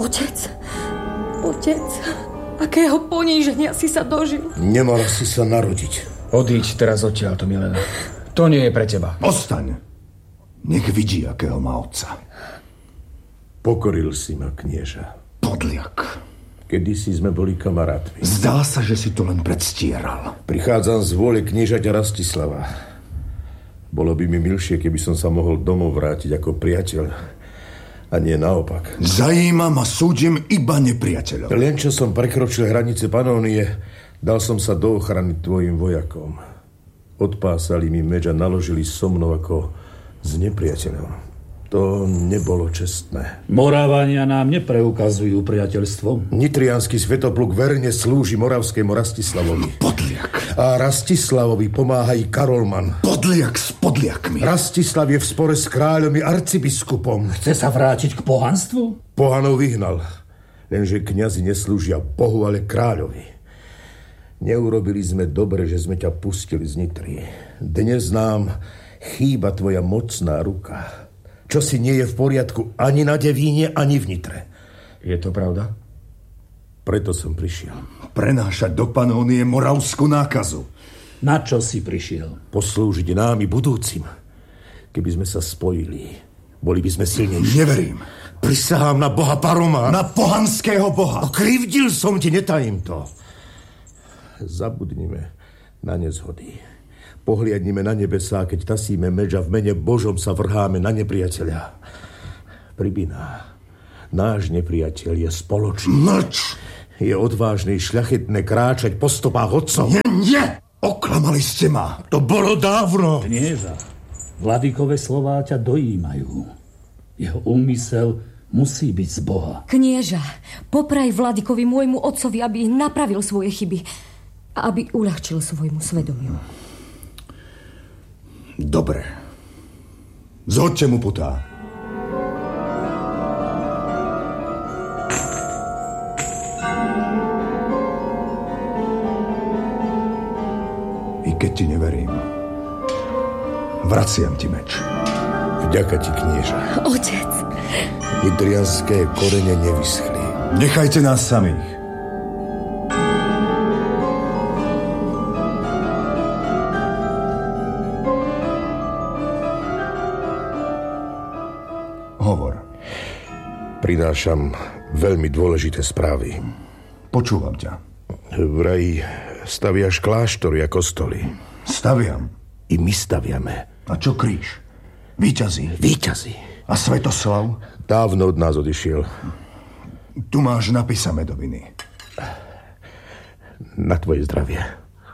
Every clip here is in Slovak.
Otec, akého poníženia si sa dožil. Nemala si sa narodiť. Odíď teraz odtiaľto, Milena. To nie je pre teba. Ostaň. Nech vidí, akého má otca. Pokoril si ma, knieža. Podliak. Kedysi sme boli kamarátmi. Zdá sa, že si to len predstieral. Prichádzam z vôle kniežaťa Rastislava. Bolo by mi milšie, keby som sa mohol domov vrátiť ako priateľ. A nie naopak. Zajíma ma, súdim iba nepriateľov. Len čo som prekročil hranice Panónie, dal som sa do ochrany tvojim vojakom. Odpásali mi meč a naložili so mnou ako s nepriateľom. To nebolo čestné. Morávania nám nepreukazujú priateľstvo. Nitriansky svetopluk verne slúži moravskému Rastislavovi. Podliak. A Rastislavovi pomáha i Karolman. Podliak s podliakmi. Rastislav je v spore s kráľom i arcibiskupom. Chce sa vrátiť k pohanstvu? Pohanov vyhnal. Lenže kňazi neslúžia Bohu, ale kráľovi. Neurobili sme dobre, že sme ťa pustili z Nitry. Dnes nám chýba tvoja mocná ruka. Čo si nie je v poriadku ani na Devíne, ani v Nitre. Je to pravda? Preto som prišiel. Prenášať do Panónie moravskú nákazu. Na čo si prišiel? Poslúžiť nám i budúcim. Keby sme sa spojili, boli by sme silnejší. Neverím. Prisahám na boha Paroma. Na pohanského boha. Krivdil som ti, netajím to. Zabudnime na nezhody. Pohliadnime na nebesá, keď tasíme meč a v mene Božom sa vrháme na nepriateľa. Pribina, náš nepriateľ je spoločný. Mlč! Je odvážny, šľachetné kráčať po stopách otcov. Nie! Oklamali ste ma. To bolo dávno. Knieža, Vladikové slová ťa dojímajú. Jeho úmysel musí byť z Boha. Knieža, popraj Vladikovi môjmu otcovi, aby napravil svoje chyby a aby uľahčil svojmu svedomiu. Dobre. Zhoďte mu putá. I keď ti neverím, vraciam ti meč. Vďaka ti, knieža. Otec. Nitrianské korene nevyschli. Nechajte nás samých. Hovor. Prinášam veľmi dôležité správy. Počúvam ťa. Vraj staviaš kláštory a kostoly. Staviam. I my staviame. A čo kríž? Víťazí. A Svetoslav? Dávno od nás odišiel. Tu máš napisa medoviny. Na tvoje zdravie.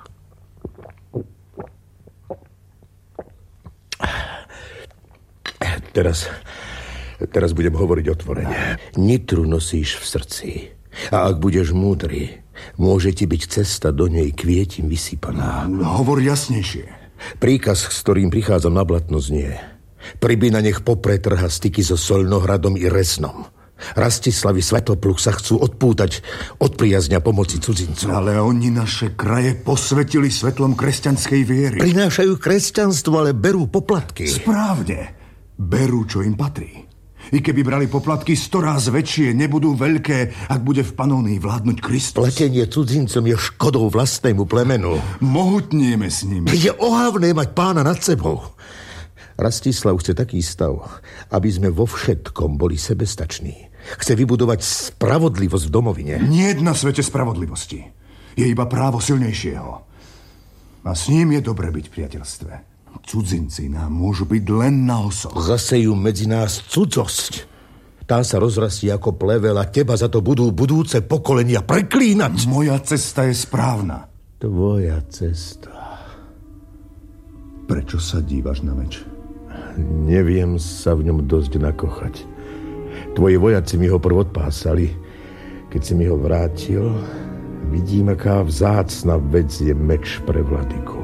Teraz budem hovoriť otvorene. Nitru nosíš v srdci. A ak budeš múdry, môže ti byť cesta do nej kvietim vysypaná. Hovor jasnejšie. Príkaz, s ktorým prichádzam na Blatno, znie: Pribina nech popretrha styky so Solnohradom i Reznom. Rastislavi Svetopluk sa chcú odpútať od priazňa pomoci cudzincov. Ale oni naše kraje posvetili svetlom kresťanskej viery. Prinášajú kresťanstvo, ale berú poplatky. Správne. Berú, čo im patrí. I keby brali poplatky 100 ráz väčšie, nebudú veľké, ak bude v Panónii vládnuť Kristus. Pletenie cudzincom je škodou vlastnému plemenu. Mohutnieme s nimi. Je ohavné mať pána nad sebou. Rastislav chce taký stav, aby sme vo všetkom boli sebestační. Chce vybudovať spravodlivosť v domovine. Nie na svete spravodlivosti. Je iba právo silnejšieho. A s ním je dobre byť v priateľstve. Cudzinci nám môžu byť len na osoch. Zasejú medzi nás cudzosť. Tá sa rozrastie ako plevel a teba za to budú budúce pokolenia preklínať. Moja cesta je správna. Tvoja cesta. Prečo sa dívaš na meč? Neviem sa v ňom dosť nakochať. Tvoji vojaci mi ho prv odpásali. Keď si mi ho vrátil, vidím, aká vzácna vec je meč pre Vladiku.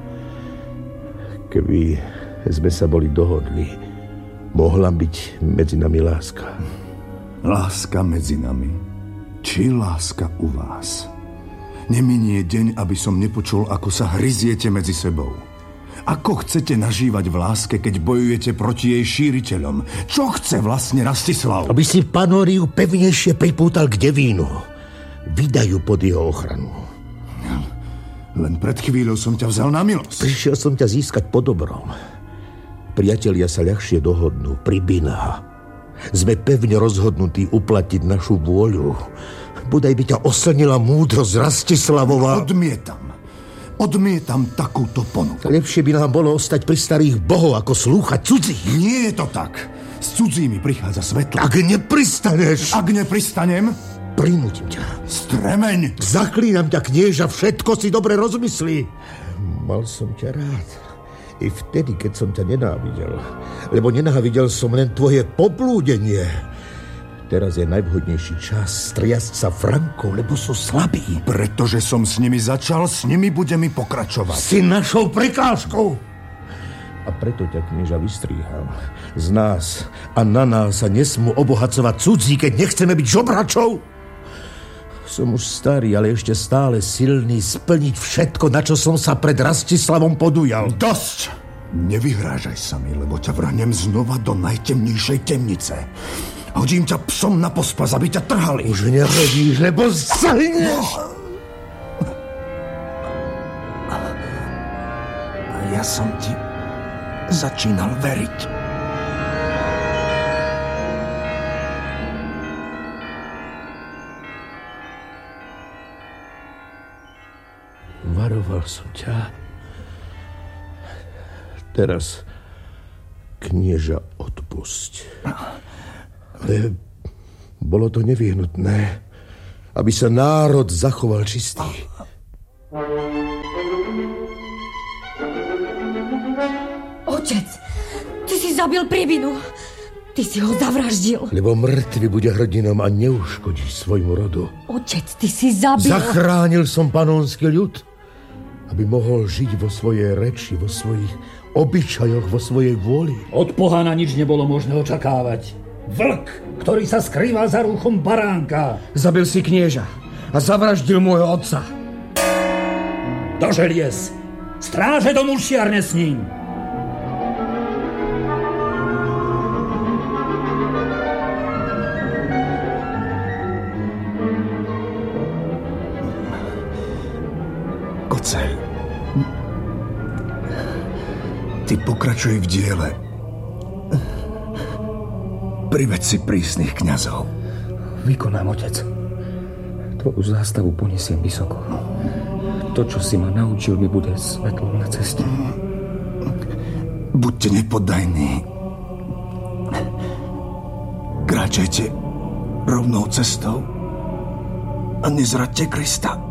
Keby sme sa boli dohodli, mohla byť medzi nami láska. Láska medzi nami? Či láska u vás? Neminie deň, aby som nepočul, ako sa hryziete medzi sebou. Ako chcete nažívať v láske, keď bojujete proti jej šíriteľom? Čo chce vlastne Rastislav? Aby si Panóriu pevnejšie pripútal k Devínu. Vydajú pod jeho ochranu. Len pred chvíľou som ťa vzal na milosť. Prišiel som ťa získať po dobrom. Priatelia sa ľahšie dohodnú pri Binha. Sme pevne rozhodnutí uplatiť našu vôľu. Bodaj by ťa oslnila múdrosť Rastislavova. Odmietam takúto ponuku. Lepšie by nám bolo ostať pri starých bohov, ako slúchať cudzích. Nie je to tak. S cudzími prichádza svetlo. Ak nepristaneš... Ak nepristanem... Prinútim ťa. Stremeň. Zaklínam ťa, knieža, všetko si dobre rozmyslí. Mal som ťa rád. I vtedy, keď som ťa nenávidel. Lebo nenávidel som len tvoje poblúdenie. Teraz je najvhodnejší čas striasť sa Frankov, lebo sú slabí. Pretože som s nimi začal, s nimi budem pokračovať. Si našou prekážkou. A preto ťa, knieža, vystríham. Z nás a na nás sa nesmú obohacovať cudzí, keď nechceme byť žobračov. Som už starý, ale ešte stále silný splniť všetko, na čo som sa pred Rastislavom podujal. Dosť! Nevyhrážaj sa mi, lebo ťa vrhnem znova do najtemnejšej temnice. Hodím ťa psom na pospas, aby ťa trhali. Už nehodíš, lebo zahyneš. A ja som ti začínal veriť. Varoval som ťa. Teraz, knieža, odpusť. Ale bolo to nevyhnutné, aby sa národ zachoval čistý. Otec, ty si zabil Pribinu. Ty si ho zavraždil. Lebo mŕtvy bude hrdinom a neuškodí svojmu rodu. Otec, ty si zabil... Zachránil som panónsky ľud, aby mohol žiť vo svojej reči, vo svojich obyčajoch, vo svojej vôli. Od pohána nič nebolo možné očakávať. Vlk, ktorý sa skrýva za rúchom baránka. Zabil si knieža a zavraždil môjho otca. Do želiez. Stráže do mušiarne s ním. Koceľ, ty pokračuj v diele. Priveď si prísnych kňazov. Vykonám, otec. Tvoju zástavu ponesiem vysoko. To, čo si ma naučil, mi bude svetlom na ceste. Buďte nepoddajní. Kráčajte rovnou cestou a nezraďte Krista.